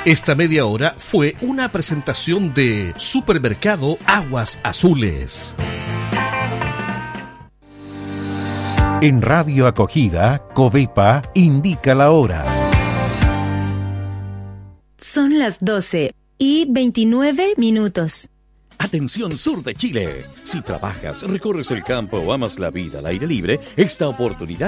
Esta media hora fue una presentación de Supermercado Aguas Azules. En Radio Acogida, Covepa indica la hora. Son las 12:29. Atención sur de Chile. Si trabajas, recorres el campo o amas la vida al aire libre, esta oportunidad